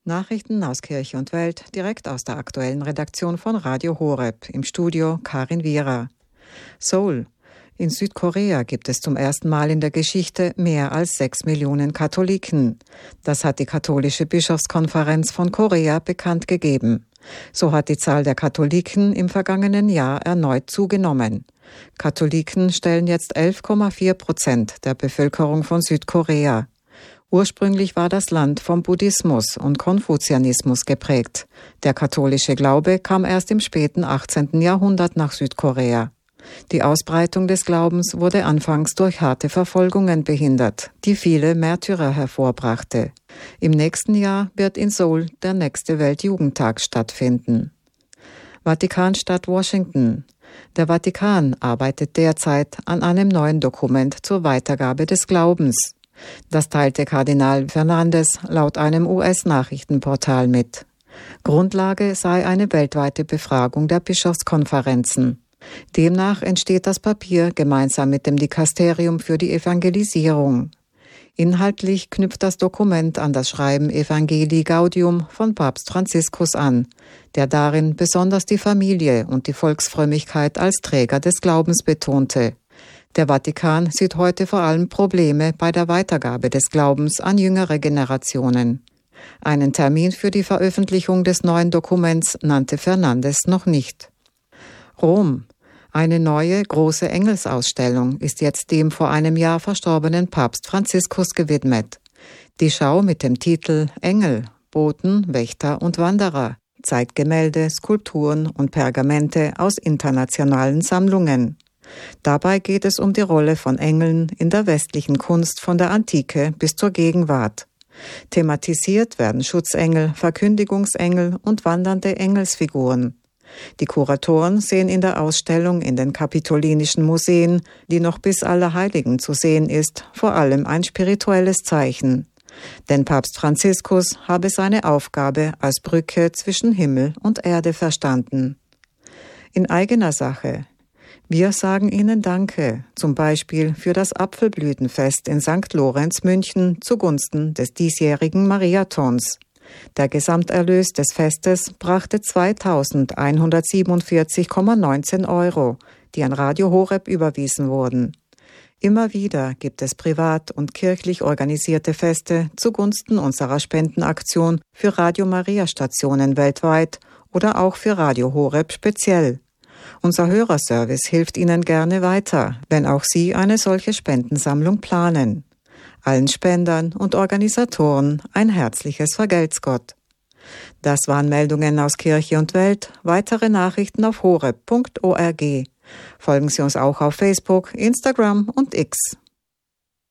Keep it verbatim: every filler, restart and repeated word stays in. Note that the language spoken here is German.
Nachrichten aus Kirche und Welt, direkt aus der aktuellen Redaktion von Radio Horeb. Im Studio Karin Wierer. Seoul. In Südkorea gibt es zum ersten Mal in der Geschichte mehr als sechs Millionen Katholiken. Das hat die katholische Bischofskonferenz von Korea bekannt gegeben. So hat die Zahl der Katholiken im vergangenen Jahr erneut zugenommen. Katholiken stellen jetzt elf Komma vier Prozent der Bevölkerung von Südkorea. Ursprünglich war das Land vom Buddhismus und Konfuzianismus geprägt. Der katholische Glaube kam erst im späten achtzehnten Jahrhundert nach Südkorea. Die Ausbreitung des Glaubens wurde anfangs durch harte Verfolgungen behindert, die viele Märtyrer hervorbrachte. Im nächsten Jahr wird in Seoul der nächste Weltjugendtag stattfinden. Vatikanstadt Washington. Der Vatikan arbeitet derzeit an einem neuen Dokument zur Weitergabe des Glaubens. Das teilte Kardinal Fernandes laut einem U S-Nachrichtenportal mit. Grundlage sei eine weltweite Befragung der Bischofskonferenzen. Demnach entsteht das Papier gemeinsam mit dem Dikasterium für die Evangelisierung. Inhaltlich knüpft das Dokument an das Schreiben Evangelii Gaudium von Papst Franziskus an, der darin besonders die Familie und die Volksfrömmigkeit als Träger des Glaubens betonte. Der Vatikan sieht heute vor allem Probleme bei der Weitergabe des Glaubens an jüngere Generationen. Einen Termin für die Veröffentlichung des neuen Dokuments nannte Fernandes noch nicht. Rom. Eine neue, große Engelsausstellung ist jetzt dem vor einem Jahr verstorbenen Papst Franziskus gewidmet. Die Schau mit dem Titel Engel, Boten, Wächter und Wanderer zeigt Gemälde, Skulpturen und Pergamente aus internationalen Sammlungen. Dabei geht es um die Rolle von Engeln in der westlichen Kunst von der Antike bis zur Gegenwart. Thematisiert werden Schutzengel, Verkündigungsengel und wandernde Engelsfiguren. Die Kuratoren sehen in der Ausstellung in den kapitolinischen Museen, die noch bis Allerheiligen zu sehen ist, vor allem ein spirituelles Zeichen. Denn Papst Franziskus habe seine Aufgabe als Brücke zwischen Himmel und Erde verstanden. In eigener Sache. Wir sagen Ihnen Danke, zum Beispiel für das Apfelblütenfest in Sankt Lorenz München zugunsten des diesjährigen Mariathons. Der Gesamterlös des Festes brachte zweitausendeinhundertsiebenundvierzig Komma neunzehn Euro, die an Radio Horeb überwiesen wurden. Immer wieder gibt es privat und kirchlich organisierte Feste zugunsten unserer Spendenaktion für Radio Maria Stationen weltweit oder auch für Radio Horeb speziell. Unser Hörerservice hilft Ihnen gerne weiter, wenn auch Sie eine solche Spendensammlung planen. Allen Spendern und Organisatoren ein herzliches Vergelt's Gott. Das waren Meldungen aus Kirche und Welt. Weitere Nachrichten auf horeb punkt org. Folgen Sie uns auch auf Facebook, Instagram und X.